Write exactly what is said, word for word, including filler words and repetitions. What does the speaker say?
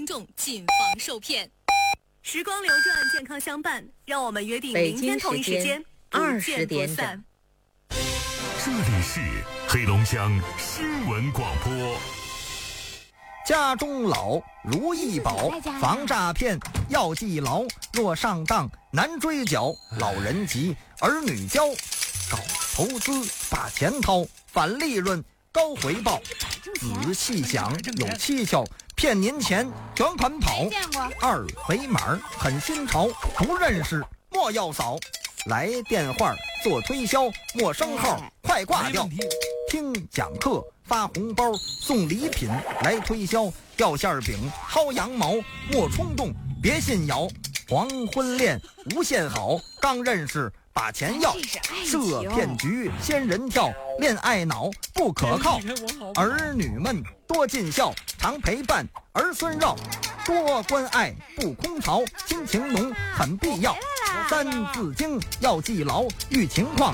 众谨防受骗。 时光流转，健康相伴，让我们约定明天同一时间二十点整。 这里是黑龙江新闻广播。 家中老如意宝，防诈骗要记牢。若上当难追缴，老人急儿女教。搞投资把钱掏，返利润高回报。仔细想有蹊跷，骗您钱全款跑。二维码很新潮，不认识莫要扫。来电话做推销，陌生号快挂掉。听讲课发红包送礼品，来推销掉馅饼薅羊毛，莫冲动别信谣。黄昏恋无限好，刚认识把钱要。设骗局仙人跳，恋爱脑不可靠。儿女们多尽孝，常陪伴儿孙绕。多关爱不空巢，亲情浓很必要。三字经要记牢，遇情况